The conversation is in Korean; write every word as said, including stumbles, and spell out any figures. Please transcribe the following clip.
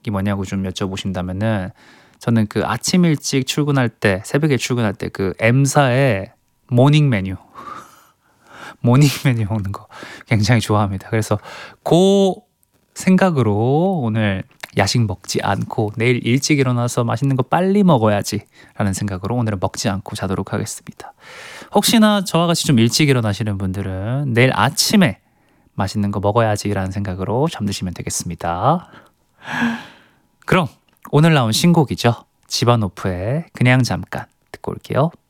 뭐냐고 좀 여쭤보신다면은 저는 그 아침 일찍 출근할 때, 새벽에 출근할 때 그 M사의 모닝 메뉴 모닝 메뉴 먹는 거 굉장히 좋아합니다. 그래서 그 생각으로 오늘 야식 먹지 않고 내일 일찍 일어나서 맛있는 거 빨리 먹어야지 라는 생각으로 오늘은 먹지 않고 자도록 하겠습니다. 혹시나 저와 같이 좀 일찍 일어나시는 분들은 내일 아침에 맛있는 거 먹어야지 라는 생각으로 잠드시면 되겠습니다. 그럼 오늘 나온 신곡이죠. 지바노프의 그냥 잠깐 듣고 올게요.